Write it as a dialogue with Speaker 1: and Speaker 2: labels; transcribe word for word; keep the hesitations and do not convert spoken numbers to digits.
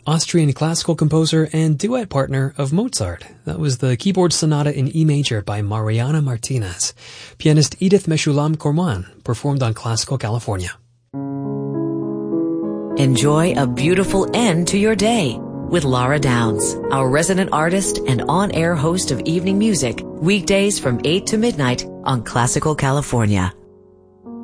Speaker 1: Austrian classical composer and duet partner of Mozart. That was the keyboard sonata in E major by Mariana Martinez. Pianist Edith Meshulam Corman performed on Classical California.
Speaker 2: Enjoy a beautiful end to your day with Laura Downs, our resident artist and on-air host of evening music, weekdays from eight to midnight on Classical California.